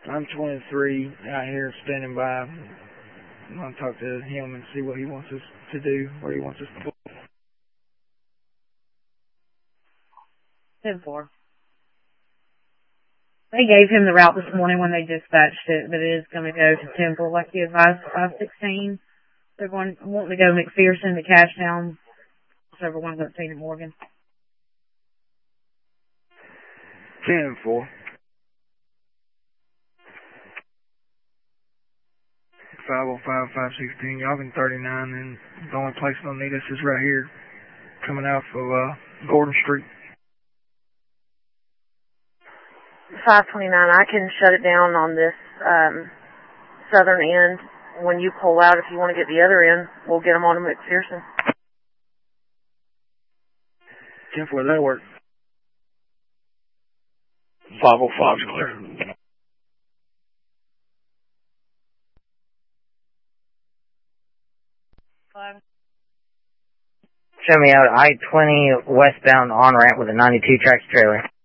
I'm 23 out here standing by. I'm going to talk to him and see what he wants us to do, where he wants us to pull. 10-4. They gave him the route this morning when they dispatched it, but it is going to go to Temple, like you advised, 516. They're wanting to go McPherson to Cashtown, over 113 at Morgan. 10-4. 505, 516, y'all in 39, and the only place they'll need us is right here, coming out of Gordon Street. 529, I can shut it down on this southern end. When you pull out, if you want to get the other end, we'll get them on to McPherson. 10-4, that'll work. 505's clear. Show me out I-20 westbound on-ramp with a 92 tractor trailer.